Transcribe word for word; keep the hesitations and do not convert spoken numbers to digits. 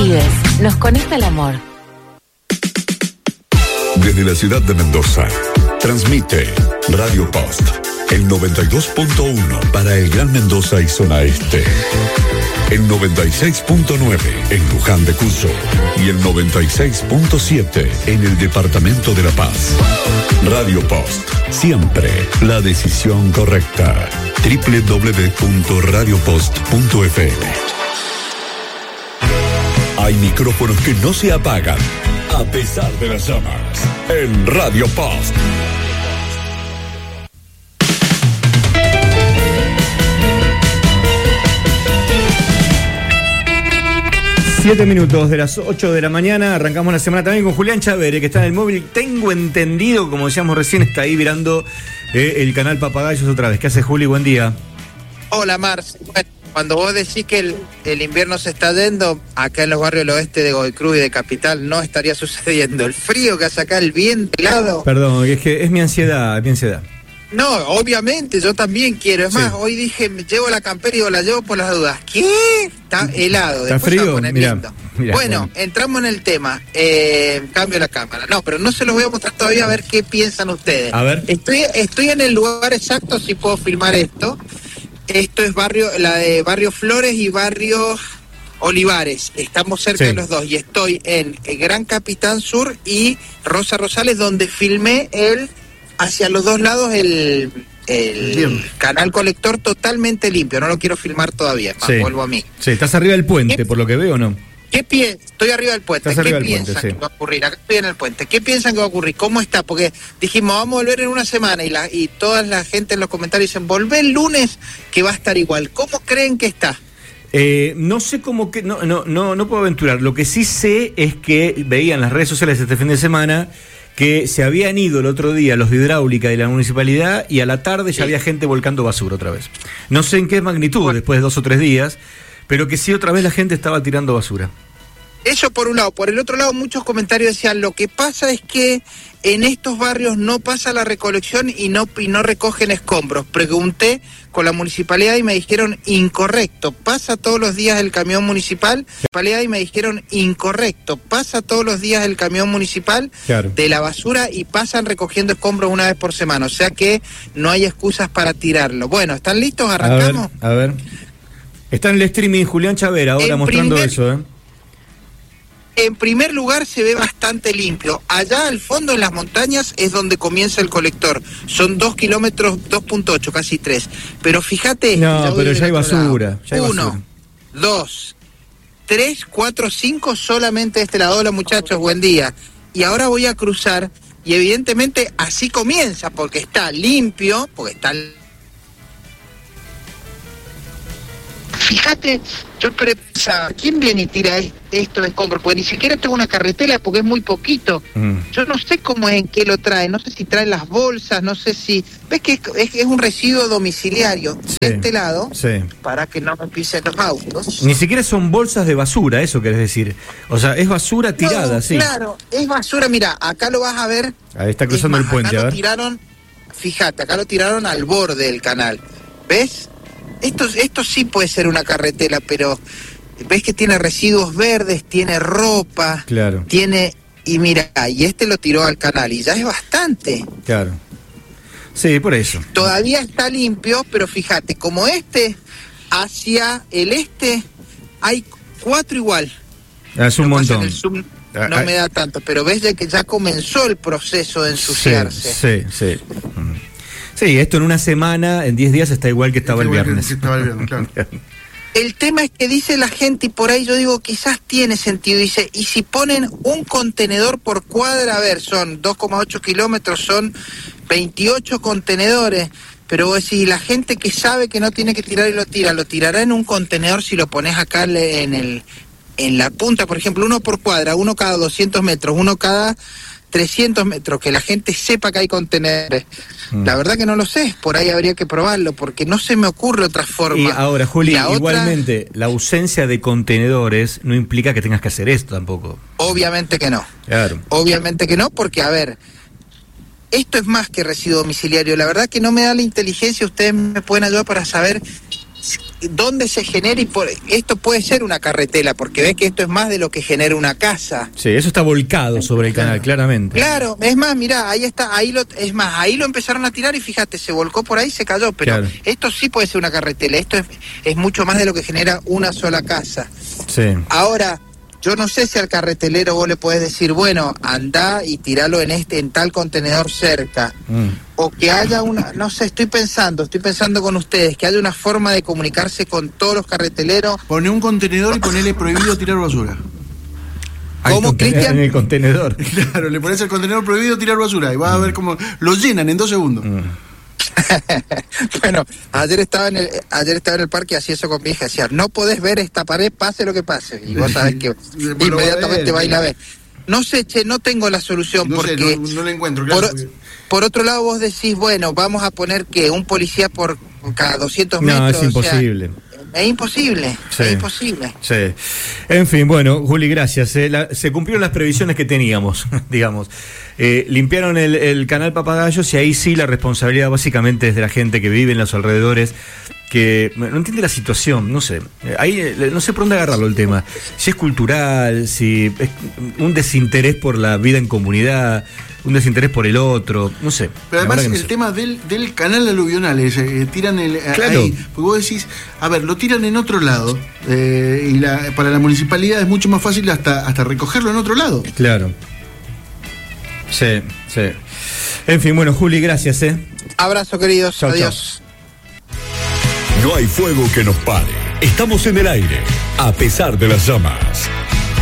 Pibes, nos conecta el amor. Desde la ciudad de Mendoza, transmite Radio Post, el noventa y dos punto uno para el Gran Mendoza y zona este, el noventa y seis punto nueve en Luján de Cuyo y el noventa y seis punto siete en el departamento de La Paz. Radio Post, siempre la decisión correcta. doble u doble u doble u punto radio post punto efe eme. Hay micrófonos que no se apagan a pesar de las llamas en Radio Post. Siete minutos de las ocho de la mañana, arrancamos la semana también con Julián Chavere, que está en el móvil. Tengo entendido, como decíamos recién, está ahí mirando eh, el canal Papagayos otra vez. ¿Qué hace, Juli? Buen día. Hola, Mars. Bueno, cuando vos decís que el, el invierno se está yendo, acá en los barrios del oeste de Godoy Cruz y de Capital no estaría sucediendo. El frío que hace acá, el viento helado. Perdón, es que es mi ansiedad, es mi ansiedad. No, obviamente, yo también quiero. Es más, sí. Hoy dije, me llevo la campera y digo, la llevo por las dudas. ¿Qué? Está helado. ¿Está Después frío? Mirá, mirá, bueno, bueno, entramos en el tema. Eh, cambio la cámara. No, pero no se los voy a mostrar todavía a ver qué piensan ustedes. A ver. Estoy, estoy en el lugar exacto, si puedo filmar esto. Esto es barrio, la de Barrio Flores y Barrio Olivares. Estamos cerca sí. de los dos. Y estoy en el Gran Capitán Sur y Rosa Rosales, donde filmé el... hacia los dos lados el, el canal colector totalmente limpio. No lo quiero filmar todavía, más, sí. vuelvo a mí. Sí, estás arriba del puente, ¿Qué, por lo que veo, ¿o no? ¿Qué piensan? Estoy arriba del puente. Estás ¿Qué arriba del piensan puente, sí. que va a ocurrir? Acá estoy en el puente. ¿Qué piensan que va a ocurrir? ¿Cómo está? Porque dijimos, vamos a volver en una semana y la y toda la gente en los comentarios dicen, volvé el lunes que va a estar igual. ¿Cómo creen que está? Eh, no sé cómo que... No, no, no, no puedo aventurar. Lo que sí sé es que veía en las redes sociales este fin de semana que se habían ido el otro día los de hidráulica de la municipalidad y a la tarde ya sí. había gente volcando basura otra vez. No sé en qué magnitud, bueno. después de dos o tres días, pero que sí otra vez la gente estaba tirando basura. Eso por un lado. Por el otro lado, muchos comentarios decían, lo que pasa es que en estos barrios no pasa la recolección y no, y no recogen escombros. Pregunté con la municipalidad y me dijeron incorrecto. Pasa todos los días el camión municipal. Municipalidad y me dijeron incorrecto. Pasa todos los días el camión municipal claro. de la basura y pasan recogiendo escombros una vez por semana. O sea que no hay excusas para tirarlo. Bueno, ¿están listos? ¿Arrancamos? A ver, a ver. Está en el streaming Julián Chavere ahora en mostrando primer... eso, ¿eh? En primer lugar se ve bastante limpio. Allá al fondo en las montañas es donde comienza el colector. Son dos kilómetros, dos punto ocho, casi tres. Pero fíjate... No, pero ya hay basura. Ya hay Uno, basura. dos, tres, cuatro, cinco solamente de este lado. Hola muchachos, buen día. Y ahora voy a cruzar y evidentemente así comienza porque está limpio, porque está... Fíjate, yo pensaba, ¿quién viene y tira esto de escombros? Porque ni siquiera tengo una carretera porque es muy poquito. Mm. Yo no sé cómo es en qué lo traen, no sé si traen las bolsas, no sé si... ¿Ves que es, es, es un residuo domiciliario? Sí. De este lado, sí. para que no me pisen los autos. Ni siquiera son bolsas de basura, eso querés decir. O sea, es basura tirada, no, sí. Claro, es basura, mira, acá lo vas a ver. Ahí está cruzando más, el puente, acá a ver. Lo tiraron, fíjate, acá lo tiraron al borde del canal. ¿Ves? Esto, esto sí puede ser una carretera, pero ves que tiene residuos verdes, tiene ropa, claro. tiene... Y mira, y este lo tiró al canal, y ya es bastante. Claro. Sí, por eso. Todavía está limpio, pero fíjate, como este, hacia el este, hay cuatro igual. Es un montón. El zoom no ah, me da tanto, pero ves que ya comenzó el proceso de ensuciarse. Sí, sí, sí. Sí, esto en una semana, en diez días está igual que estaba el viernes. Sí, estaba el viernes, claro. El tema es que dice la gente, y por ahí yo digo, quizás tiene sentido, dice, y si ponen un contenedor por cuadra, a ver, son dos coma ocho kilómetros, son veintiocho contenedores, pero vos decís, la gente que sabe que no tiene que tirar y lo tira, ¿lo tirará en un contenedor si lo pones acá en el en la punta, por ejemplo, uno por cuadra, uno cada doscientos metros, uno cada trescientos metros, que la gente sepa que hay contenedores? Mm. La verdad que no lo sé, por ahí habría que probarlo, porque no se me ocurre otra forma. Y ahora, Juli, la igualmente, otra... la ausencia de contenedores no implica que tengas que hacer esto tampoco. Obviamente que no. Claro. Obviamente que no, porque, a ver, esto es más que residuo domiciliario. La verdad que no me da la inteligencia, ustedes me pueden ayudar para saber dónde se genera, y por, esto puede ser una carretela, porque ves que esto es más de lo que genera una casa. Sí, eso está volcado sobre el canal, claramente. Claro, es más, mirá, ahí está, ahí lo, es más, ahí lo empezaron a tirar y fíjate, se volcó por ahí, se cayó, pero claro, esto sí puede ser una carretela, esto es, es mucho más de lo que genera una sola casa. Sí. Ahora, yo no sé si al carretelero vos le podés decir, bueno, andá y tiralo en este, en tal contenedor cerca. Mm. O que haya una, no sé, estoy pensando, estoy pensando con ustedes, que haya una forma de comunicarse con todos los carreteleros. Pone un contenedor y ponele prohibido tirar basura. ¿Cómo, Cristian? En el contenedor. Claro, le pones el contenedor prohibido tirar basura y vas mm. a ver cómo lo llenan en dos segundos. Mm. Bueno, ayer estaba en el ayer estaba en el parque y hacía eso con mi hija, decía, no podés ver esta pared, pase lo que pase, y vos sabés que inmediatamente va y la ves. No sé, che, no tengo la solución, no porque sé, no, no la encuentro, claro, por, porque... por otro lado vos decís, bueno, vamos a poner que un policía por cada doscientos no, metros. No, es imposible. O sea, es imposible, sí, es imposible. Sí. En fin, bueno, Juli, gracias. Eh, la, se cumplieron las previsiones que teníamos, digamos. Eh, limpiaron el, el canal Papagayos y ahí sí la responsabilidad básicamente es de la gente que vive en los alrededores, que no entiende la situación, no sé. Ahí eh, no sé por dónde agarrarlo el tema. Si es cultural, si es un desinterés por la vida en comunidad, un desinterés por el otro, no sé. Pero además no el sé. tema del, del canal aluvional, es, eh, tiran el claro. ahí, porque vos decís, a ver, lo tiran en otro lado, eh, y la, para la municipalidad es mucho más fácil hasta, hasta recogerlo en otro lado. Claro. Sí, sí. En fin, bueno, Juli, gracias, eh. Abrazo, queridos. Chau, adiós. Chau. No hay fuego que nos pare. Estamos en el aire, a pesar de las llamas.